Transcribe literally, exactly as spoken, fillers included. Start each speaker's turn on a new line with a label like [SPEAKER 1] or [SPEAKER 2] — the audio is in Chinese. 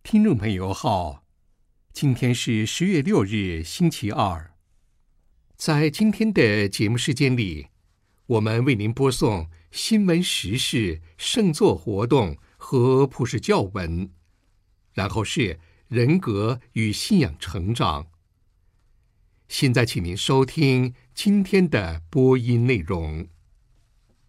[SPEAKER 1] 听众朋友好，今天是十月六日，星期二。在今天的节目时间里，我们为您播送新闻时事、圣作活动和普世教文，然后是人格与信仰成长。现在请您收听今天的播音内容。